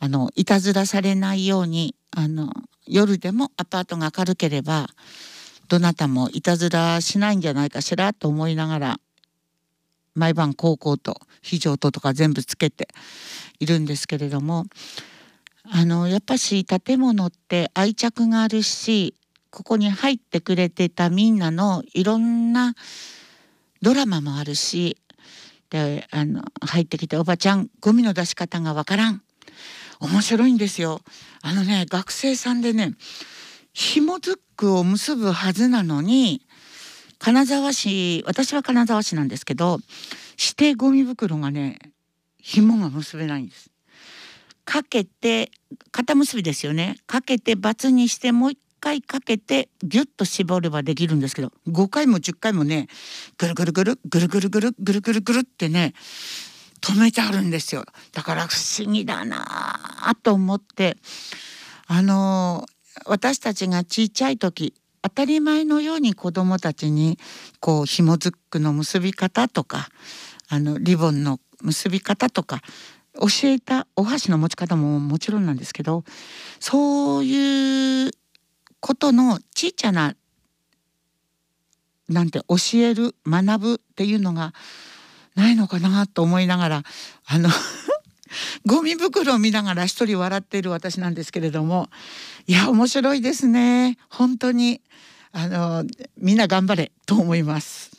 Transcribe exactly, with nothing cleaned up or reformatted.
あのいたずらされないように、あの夜でもアパートが明るければどなたもいたずらしないんじゃないかしらと思いながら、毎晩こうこうと非常灯とか全部つけているんですけれども、あのやっぱし建物って愛着があるし、ここに入ってくれてたみんなのいろんなドラマもあるし、であの入ってきて、おばちゃんゴミの出し方がわからん、面白いんですよ。あのね、学生さんでね、紐ズックを結ぶはずなのに、金沢市、私は金沢市なんですけど、指定ゴミ袋がね、紐が結べないんです。かけて、肩結びですよね。かけてバツにしてもう一回かけてギュッと絞ればできるんですけど、ごかいもじゅっかいもね、ぐるぐるぐるぐるぐるぐるぐるぐるぐるってね、止めてあるんですよ。だから不思議だなあと思って、あの私たちがちっちゃい時、当たり前のように子どもたちにこう紐ズックの結び方とか、あのリボンの結び方とか教えた、お箸の持ち方ももちろんなんですけど、そういうことのちっちゃな、なんて教える学ぶっていうのがないのかなと思いながら、あのゴミ袋を見ながら一人笑っている私なんですけれども、いや面白いですね。本当にあのみんな頑張れと思います。